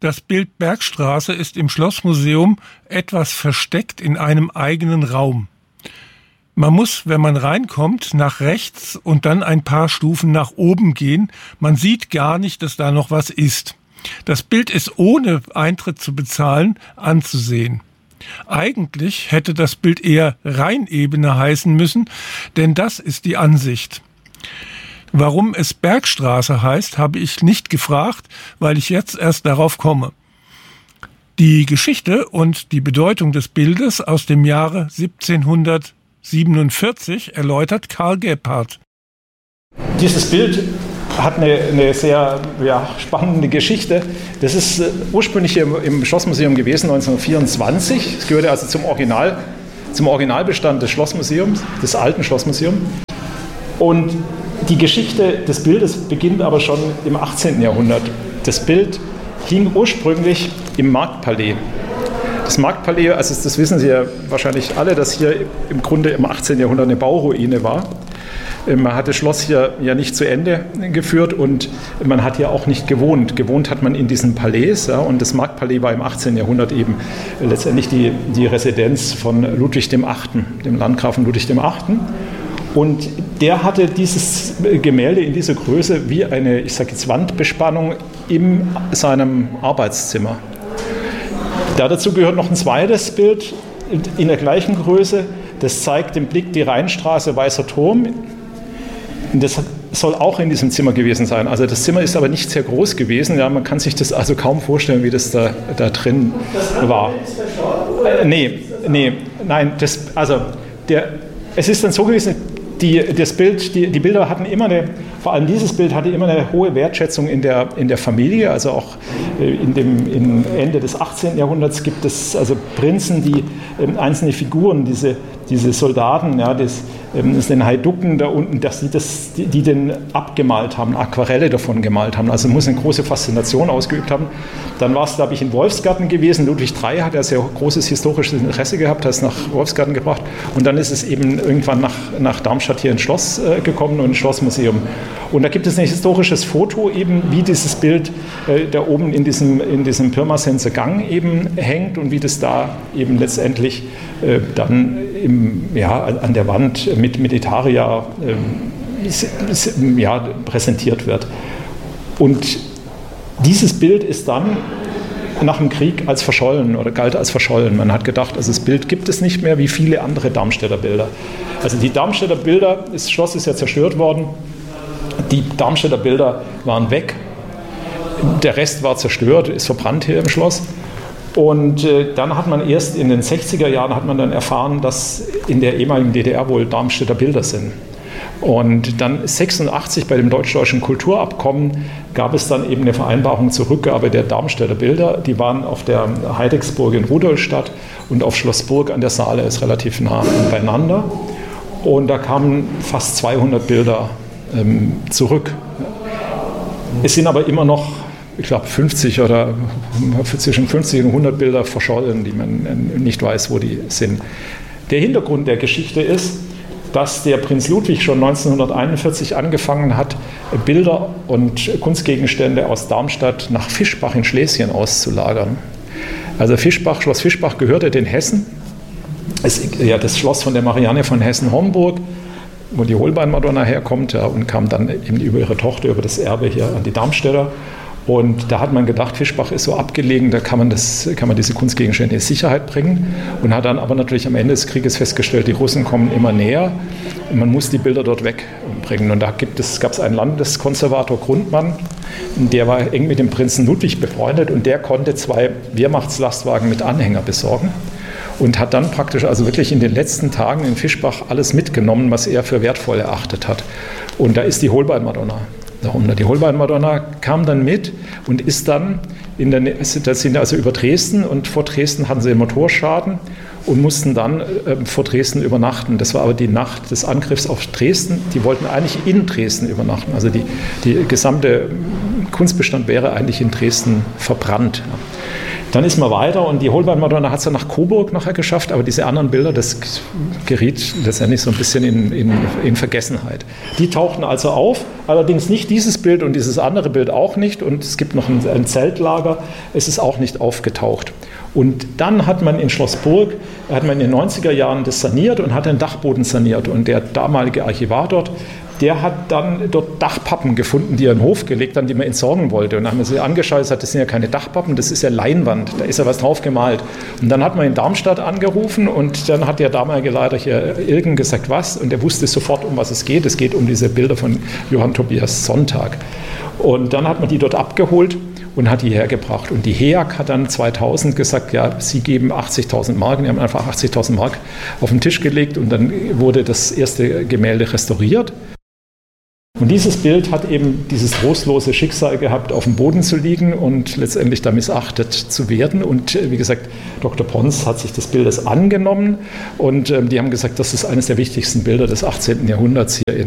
Das Bild Bergstraße ist im Schlossmuseum etwas versteckt in einem eigenen Raum. Man muss, wenn man reinkommt, nach rechts und dann ein paar Stufen nach oben gehen. Man sieht gar nicht, dass da noch was ist. Das Bild ist ohne Eintritt zu bezahlen anzusehen. Eigentlich hätte das Bild eher Rheinebene heißen müssen, denn das ist die Ansicht. Warum es Bergstraße heißt, habe ich nicht gefragt, weil ich jetzt erst darauf komme. Die Geschichte und die Bedeutung des Bildes aus dem Jahre 1747 erläutert Karl Gebhardt. Dieses Bild hat eine sehr spannende Geschichte. Das ist ursprünglich hier im Schlossmuseum gewesen, 1924. Es gehörte also zum Originalbestand des Schlossmuseums, des alten Schlossmuseums. Und die Geschichte des Bildes beginnt aber schon im 18. Jahrhundert. Das Bild hing ursprünglich im Marktpalais. Das Marktpalais, also das wissen Sie ja wahrscheinlich alle, dass hier im Grunde im 18. Jahrhundert eine Bauruine war. Man hat das Schloss hier ja nicht zu Ende geführt und man hat hier auch nicht gewohnt. Gewohnt hat man in diesen Palais, ja, und das Marktpalais war im 18. Jahrhundert eben letztendlich die Residenz von Ludwig VIII., dem Landgrafen Ludwig VIII. Und der hatte dieses Gemälde in dieser Größe wie eine, ich sage jetzt, Wandbespannung in seinem Arbeitszimmer. Dazu gehört noch ein zweites Bild in der gleichen Größe. Das zeigt den Blick die Rheinstraße, Weißer Turm. Das soll auch in diesem Zimmer gewesen sein. Also das Zimmer ist aber nicht sehr groß gewesen. Ja, man kann sich das also kaum vorstellen, wie das da drin war. Nein. Es ist dann so gewesen, die Bilder hatten immer vor allem dieses Bild hatte immer eine hohe Wertschätzung in der Familie. Also auch im Ende des 18. Jahrhunderts gibt es also Prinzen, die einzelne Figuren, diese Soldaten, ja, den Heiducken da unten, die den abgemalt haben, Aquarelle davon gemalt haben. Also muss eine große Faszination ausgeübt haben. Dann war es, glaube ich, in Wolfsgarten gewesen. Ludwig III hat ja sehr großes historisches Interesse gehabt, hat es nach Wolfsgarten gebracht. Und dann ist es eben irgendwann nach Darmstadt hier ins Schloss gekommen und ins Schlossmuseum. Und da gibt es ein historisches Foto eben, wie dieses Bild da oben in diesem Pirmasenser Gang eben hängt und wie das da eben letztendlich dann an der Wand mit Etaria präsentiert wird. Und dieses Bild ist dann nach dem Krieg als verschollen oder galt als verschollen. Man hat gedacht, also das Bild gibt es nicht mehr wie viele andere Darmstädter Bilder. Also die Darmstädter Bilder, das Schloss ist ja zerstört worden, die Darmstädter Bilder waren weg, der Rest war zerstört, ist verbrannt hier im Schloss. Und dann hat man erst in den 60er Jahren dann erfahren, dass in der ehemaligen DDR wohl Darmstädter Bilder sind. Und dann 1986 bei dem deutsch-deutschen Kulturabkommen gab es dann eben eine Vereinbarung zur Rückgabe der Darmstädter Bilder. Die waren auf der Heidecksburg in Rudolstadt und auf Schloss Burg an der Saale, ist relativ nah beieinander. Und da kamen fast 200 Bilder zurück. Es sind aber immer noch, ich glaube, 50 oder zwischen 50 und 100 Bilder verschollen, die man nicht weiß, wo die sind. Der Hintergrund der Geschichte ist, dass der Prinz Ludwig schon 1941 angefangen hat, Bilder und Kunstgegenstände aus Darmstadt nach Fischbach in Schlesien auszulagern. Also Schloss Fischbach gehörte den Hessen. Das Schloss von der Marianne von Hessen-Homburg, wo die Holbein-Madonna herkommt, ja, und kam dann eben über ihre Tochter, über das Erbe hier an die Darmstädter. Und da hat man gedacht, Fischbach ist so abgelegen, da kann man diese Kunstgegenstände in Sicherheit bringen. Und hat dann aber natürlich am Ende des Krieges festgestellt, die Russen kommen immer näher und man muss die Bilder dort wegbringen. Und da gab es einen Landeskonservator, Grundmann, der war eng mit dem Prinzen Ludwig befreundet und der konnte 2 Wehrmachtslastwagen mit Anhänger besorgen. Und hat dann praktisch also wirklich in den letzten Tagen in Fischbach alles mitgenommen, was er für wertvoll erachtet hat. Und da ist die Holbein-Madonna darunter. Die Holbein-Madonna kam dann mit und ist dann, das sind also über Dresden und vor Dresden hatten sie einen Motorschaden und mussten dann vor Dresden übernachten. Das war aber die Nacht des Angriffs auf Dresden. Die wollten eigentlich in Dresden übernachten. Also die gesamte Kunstbestand wäre eigentlich in Dresden verbrannt. Dann ist man weiter und die Holbein-Madonna hat es dann nach Coburg nachher geschafft, aber diese anderen Bilder, das geriet letztendlich so ein bisschen in Vergessenheit. Die tauchten also auf, allerdings nicht dieses Bild und dieses andere Bild auch nicht und es gibt noch ein Zeltlager, es ist auch nicht aufgetaucht. Und dann hat man in Schloss Burg, in den 90er Jahren das saniert und hat den Dachboden saniert und der damalige Archivar dort, der hat dann dort Dachpappen gefunden, die er in den Hof gelegt haben, die man entsorgen wollte. Und dann haben wir sie angeschaut und gesagt, das sind ja keine Dachpappen, das ist ja Leinwand, da ist ja was drauf gemalt. Und dann hat man in Darmstadt angerufen und dann hat der damalige Leiter hier Ilgen gesagt, was? Und er wusste sofort, um was es geht. Es geht um diese Bilder von Johann Tobias Sonntag. Und dann hat man die dort abgeholt und hat die hergebracht. Und die HEAG hat dann 2000 gesagt, ja, sie geben 80.000 Mark. Die haben einfach 80.000 Mark auf den Tisch gelegt und dann wurde das erste Gemälde restauriert. Und dieses Bild hat eben dieses trostlose Schicksal gehabt, auf dem Boden zu liegen und letztendlich da missachtet zu werden. Und wie gesagt, Dr. Pons hat sich des Bildes angenommen und die haben gesagt, das ist eines der wichtigsten Bilder des 18. Jahrhunderts hier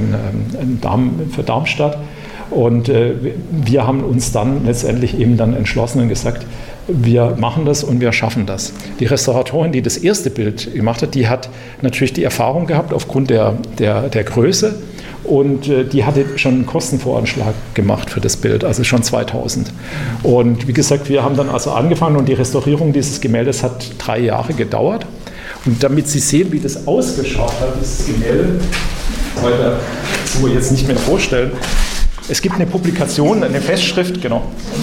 für Darmstadt. Und wir haben uns dann letztendlich eben dann entschlossen und gesagt, wir machen das und wir schaffen das. Die Restauratorin, die das erste Bild gemacht hat, die hat natürlich die Erfahrung gehabt aufgrund der Größe. Und die hatte schon einen Kostenvoranschlag gemacht für das Bild, also schon 2000. Und wie gesagt, wir haben dann also angefangen und die Restaurierung dieses Gemäldes hat 3 Jahre gedauert. Und damit Sie sehen, wie das ausgeschaut hat, dieses Gemälde, heute so jetzt nicht mehr vorstellen. Es gibt eine Publikation, eine Festschrift, genau.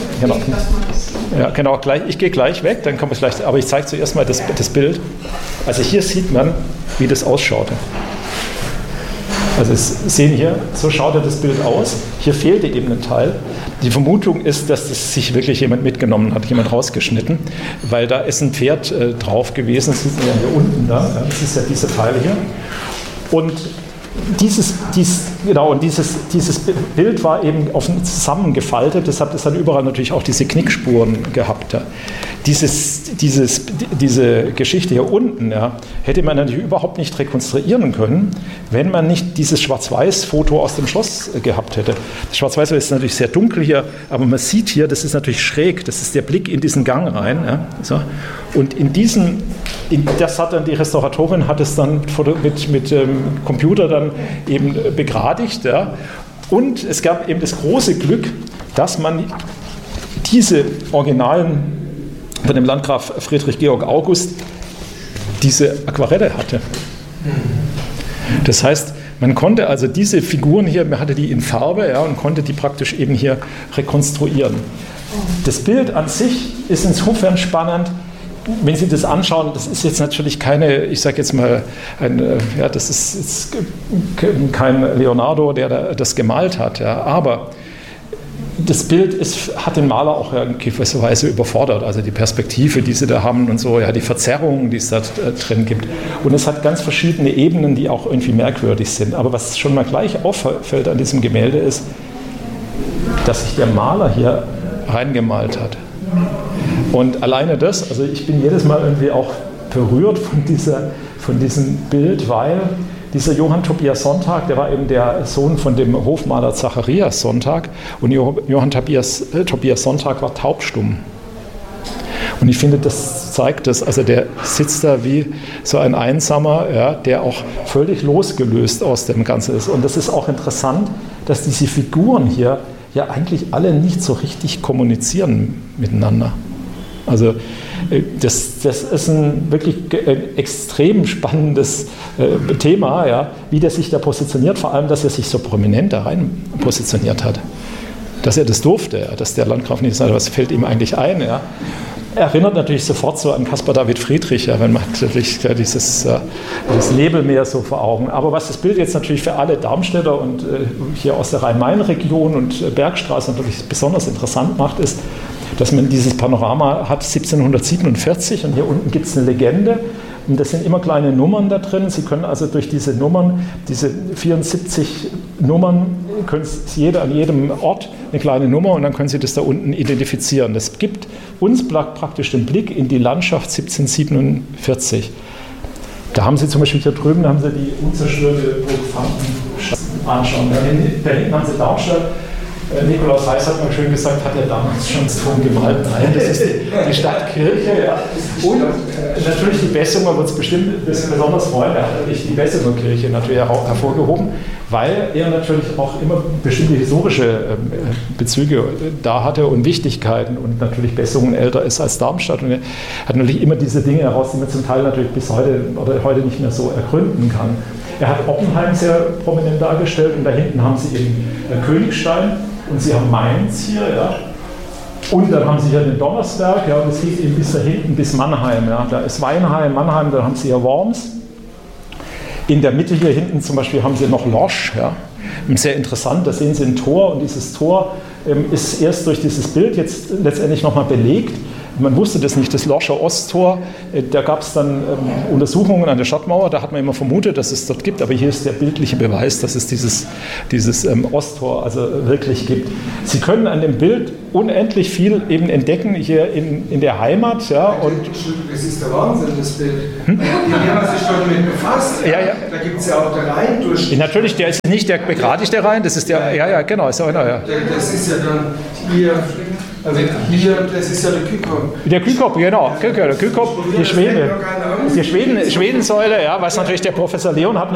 Ja, genau, gleich, ich gehe gleich weg, dann kommen wir gleich, aber ich zeige zuerst mal das Bild. Also hier sieht man, wie das ausschaute. Also Sie sehen hier, so schaute das Bild aus. Hier fehlte eben ein Teil. Die Vermutung ist, dass das sich wirklich jemand mitgenommen hat, jemand rausgeschnitten, weil da ist ein Pferd drauf gewesen, das sieht man ja hier unten da, das ist ja diese Teile hier. Und dieses Bild war eben zusammengefaltet, deshalb hat es dann überall natürlich auch diese Knickspuren gehabt. Ja. Diese Geschichte hier unten, ja, hätte man natürlich überhaupt nicht rekonstruieren können, wenn man nicht dieses Schwarz-Weiß-Foto aus dem Schloss gehabt hätte. Das Schwarz-Weiß ist natürlich sehr dunkel hier, aber man sieht hier, das ist natürlich schräg, das ist der Blick in diesen Gang rein. Ja, so. Und das hat dann die Restauratorin, hat es dann mit Computer dann eben begradigt. Ja. Und es gab eben das große Glück, dass man diese Originalen von dem Landgraf Friedrich Georg August diese Aquarelle hatte. Das heißt, man konnte also diese Figuren hier, man hatte die in Farbe, ja, und konnte die praktisch eben hier rekonstruieren. Das Bild an sich ist insofern spannend, wenn Sie das anschauen, das ist jetzt natürlich keine, ich sage jetzt mal, das ist jetzt kein Leonardo, der das gemalt hat, ja, aber das Bild hat den Maler auch in gewisser Weise überfordert, also die Perspektive, die sie da haben und so, ja, die Verzerrungen, die es da drin gibt. Und es hat ganz verschiedene Ebenen, die auch irgendwie merkwürdig sind. Aber was schon mal gleich auffällt an diesem Gemälde ist, dass sich der Maler hier reingemalt hat. Und alleine das, also ich bin jedes Mal irgendwie auch berührt von diesem Bild, weil dieser Johann Tobias Sonntag, der war eben der Sohn von dem Hofmaler Zacharias Sonntag und Johann Tobias Sonntag war taubstumm. Und ich finde, das zeigt das, also der sitzt da wie so ein Einsamer, ja, der auch völlig losgelöst aus dem Ganzen ist. Und das ist auch interessant, dass diese Figuren hier ja eigentlich alle nicht so richtig kommunizieren miteinander. Also das ist ein wirklich extrem spannendes Thema, ja, wie der sich da positioniert, vor allem, dass er sich so prominent da rein positioniert hat. Dass er das durfte, ja, dass der Landgraf nicht sagt, was fällt ihm eigentlich ein. Ja. Erinnert natürlich sofort so an Caspar David Friedrich, ja, wenn man natürlich dieses Nebelmeer so vor Augen. Aber was das Bild jetzt natürlich für alle Darmstädter und hier aus der Rhein-Main-Region und Bergstraße natürlich besonders interessant macht, ist, dass man dieses Panorama hat 1747 und hier unten gibt es eine Legende und das sind immer kleine Nummern da drin. Sie können also durch diese Nummern, diese 74 Nummern, können Sie an jedem Ort eine kleine Nummer und dann können Sie das da unten identifizieren. Das gibt uns praktisch den Blick in die Landschaft 1747. Da haben Sie zum Beispiel hier drüben, da haben Sie die unzerstörte Burg Franken anschauen. Da hinten haben Sie Darmstadt. Nikolaus Heiß hat mal schön gesagt, hat er damals schon so gemalt. Nein, das ist die Stadtkirche. Ja. Und natürlich die Bessunger wird es bestimmt besonders freuen. Er hat natürlich die Bessunger Kirche natürlich hervorgehoben, weil er natürlich auch immer bestimmte historische Bezüge da hatte und Wichtigkeiten und natürlich Bessungen älter ist als Darmstadt. Und er hat natürlich immer diese Dinge heraus, die man zum Teil natürlich bis heute oder heute nicht mehr so ergründen kann. Er hat Oppenheim sehr prominent dargestellt und da hinten haben sie eben Königstein und sie haben Mainz hier, ja. Und dann haben sie hier den Donnersberg, ja, und es geht eben bis da hinten, bis Mannheim. Ja. Da ist Weinheim, Mannheim, dann haben sie hier Worms. In der Mitte hier hinten zum Beispiel haben sie noch Lorsch, ja. Sehr interessant, da sehen Sie ein Tor und dieses Tor ist erst durch dieses Bild jetzt letztendlich nochmal belegt. Man wusste das nicht, das Lorscher Osttor, da gab es dann Untersuchungen an der Stadtmauer, da hat man immer vermutet, dass es dort gibt, aber hier ist der bildliche Beweis, dass es dieses Osttor also wirklich gibt. Sie können an dem Bild unendlich viel eben entdecken hier in der Heimat. Ja, und das ist der Wahnsinn, das Bild. Hier haben sich schon damit befasst. Ja. Da gibt es ja auch der Rhein durch. Natürlich, der ist nicht der begradigte Rhein, das ist der, ja, genau, ist einer, ja. Das ist ja dann hier. Also hier, das ist ja der Kühlkopf. Der Kühlkopf, genau. Der Kühlkopf, die Schwedensäule, ja, was natürlich der Professor Leon hat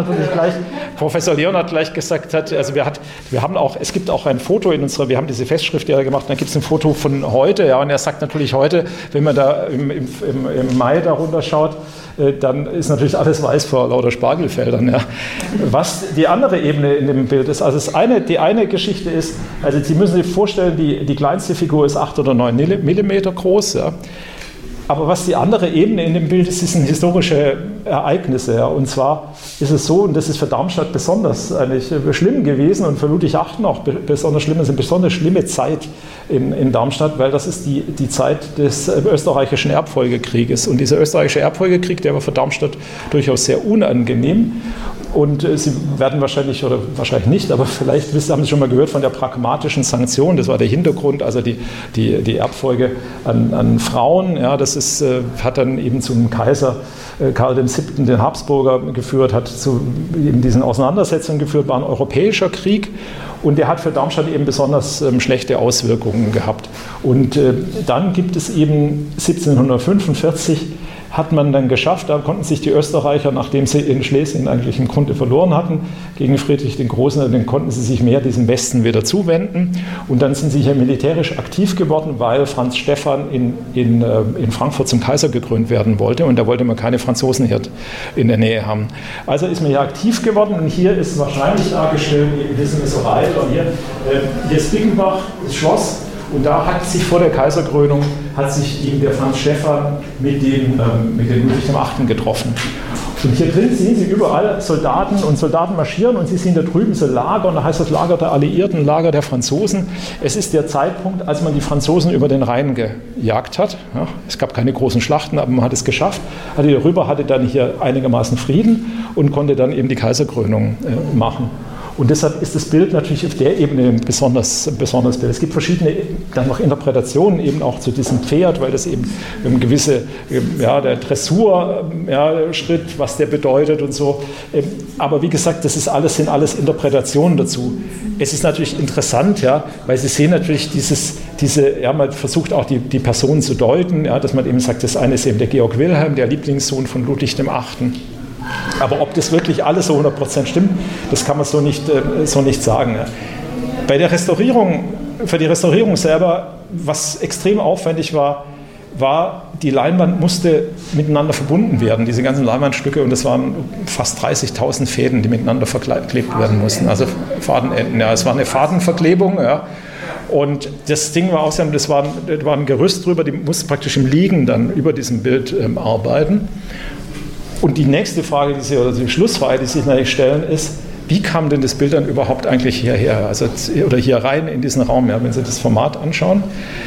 gleich gesagt, also es gibt auch ein Foto wir haben diese Festschrift ja gemacht, dann gibt es ein Foto von heute, ja, und er sagt natürlich heute, wenn man da im Mai darunter schaut, dann ist natürlich alles weiß vor lauter Spargelfeldern. Ja. Was die andere Ebene in dem Bild ist, also die eine Geschichte ist, also Sie müssen sich vorstellen, die kleinste Figur ist 8 oder 9 Millimeter groß. Ja. Aber was die andere Ebene in dem Bild ist, sind historische Ereignisse. Ja. Und zwar ist es so, und das ist für Darmstadt besonders eigentlich schlimm gewesen und für Ludwigshafen auch besonders schlimm, es ist eine besonders schlimme Zeit in Darmstadt, weil das ist die Zeit des österreichischen Erbfolgekrieges. Und dieser österreichische Erbfolgekrieg, der war für Darmstadt durchaus sehr unangenehm. Und Sie werden wahrscheinlich, oder wahrscheinlich nicht, aber vielleicht haben Sie schon mal gehört von der pragmatischen Sanktion. Das war der Hintergrund, also die Erbfolge an Frauen. Ja, das hat dann eben zum Kaiser Karl VII., den Habsburger, geführt, hat zu eben diesen Auseinandersetzungen geführt, war ein europäischer Krieg. Und der hat für Darmstadt eben besonders schlechte Auswirkungen gehabt. Und dann gibt es eben 1745, hat man dann geschafft, da konnten sich die Österreicher, nachdem sie in Schlesien eigentlich im Grunde verloren hatten, gegen Friedrich den Großen, dann konnten sie sich mehr diesem Westen wieder zuwenden. Und dann sind sie hier militärisch aktiv geworden, weil Franz Stephan in Frankfurt zum Kaiser gekrönt werden wollte. Und da wollte man keine Franzosen hier in der Nähe haben. Also ist man hier aktiv geworden. Und hier ist wahrscheinlich dargestellt, wir wissen es so weit, und hier ist Bickenbach, das Schloss. Und da hat sich vor der Kaiserkrönung eben der Franz Stephan mit dem Ludwig VIII. Getroffen. Und hier drin sehen Sie überall Soldaten marschieren und Sie sehen da drüben so Lager, und da heißt das Lager der Alliierten, Lager der Franzosen. Es ist der Zeitpunkt, als man die Franzosen über den Rhein gejagt hat. Ja, es gab keine großen Schlachten, aber man hat es geschafft. Hatte dann hier einigermaßen Frieden und konnte dann eben die Kaiserkrönung machen. Und deshalb ist das Bild natürlich auf der Ebene ein besonders Bild. Es gibt verschiedene dann noch Interpretationen eben auch zu diesem Pferd, weil das eben gewisse, der Dressurschritt, was der bedeutet und so. Aber wie gesagt, sind alles Interpretationen dazu. Es ist natürlich interessant, ja, weil Sie sehen natürlich man versucht auch die Personen zu deuten, ja, dass man eben sagt, das eine ist eben der Georg Wilhelm, der Lieblingssohn von Ludwig VIII. Aber ob das wirklich alles so 100% stimmt, das kann man so nicht sagen. Bei der Restaurierung, für die Restaurierung selber, was extrem aufwendig war, die Leinwand musste miteinander verbunden werden, diese ganzen Leinwandstücke, und das waren fast 30.000 Fäden, die miteinander verklebt werden mussten, also Fadenenden. Ja, es war eine Fadenverklebung, ja. Und das Ding war außerdem, das war ein Gerüst drüber, die mussten praktisch im Liegen dann über diesem Bild arbeiten. Und die nächste Frage, die Schlussfrage, die sich natürlich stellen, ist, wie kam denn das Bild dann überhaupt eigentlich hierher, oder hier rein in diesen Raum? Ja, wenn Sie das Format anschauen,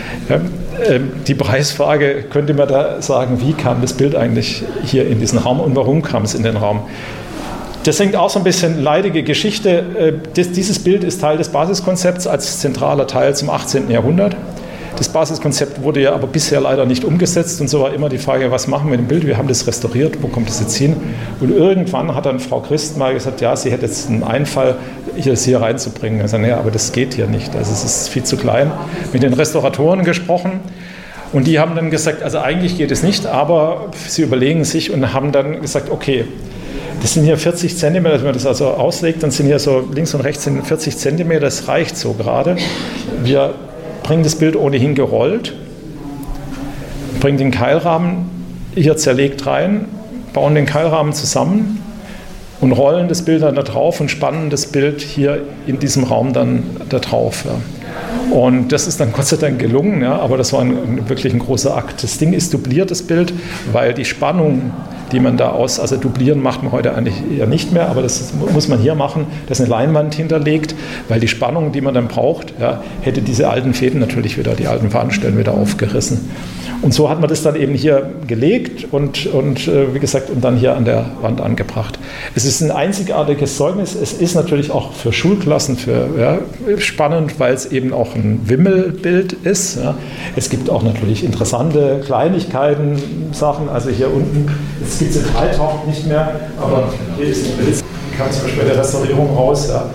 die Preisfrage, könnte man da sagen, wie kam das Bild eigentlich hier in diesen Raum und warum kam es in den Raum? Das hängt auch so ein bisschen leidige Geschichte. Dieses Bild ist Teil des Basiskonzepts als zentraler Teil zum 18. Jahrhundert. Das Basiskonzept wurde ja aber bisher leider nicht umgesetzt und so war immer die Frage, was machen wir mit dem Bild? Wir haben das restauriert, wo kommt das jetzt hin? Und irgendwann hat dann Frau Christ mal gesagt, ja, sie hätte jetzt einen Einfall, das hier reinzubringen. Ich sage, ja, aber das geht hier nicht, also es ist viel zu klein. Mit den Restauratoren gesprochen und die haben dann gesagt, also eigentlich geht es nicht, aber sie überlegen sich und haben dann gesagt, okay, das sind hier 40 Zentimeter, wenn man das also auslegt, dann sind hier so links und rechts sind 40 Zentimeter, das reicht so gerade. Wir bringen das Bild ohnehin gerollt, bringen den Keilrahmen hier zerlegt rein, bauen den Keilrahmen zusammen und rollen das Bild dann da drauf und spannen das Bild hier in diesem Raum dann da drauf. Ja. Und das ist dann Gott sei Dank gelungen, ja, aber das war wirklich ein großer Akt. Das Ding ist dubliertes Bild, weil die Spannung, die man da also dublieren macht man heute eigentlich eher nicht mehr, aber das muss man hier machen, dass eine Leinwand hinterlegt, weil die Spannung, die man dann braucht, ja, hätte diese alten Fäden natürlich wieder, die alten Fadenstellen wieder aufgerissen. Und so hat man das dann eben hier gelegt und wie gesagt, und dann hier an der Wand angebracht. Es ist ein einzigartiges Zeugnis. Es ist natürlich auch für Schulklassen spannend, weil es eben auch ein Wimmelbild ist. Ja. Es gibt auch natürlich interessante Kleinigkeiten, Sachen. Also hier unten, jetzt gibt es den Dreitauch nicht mehr, aber hier ist ein Bild. Kam zum Beispiel bei der Restaurierung raus. Ja.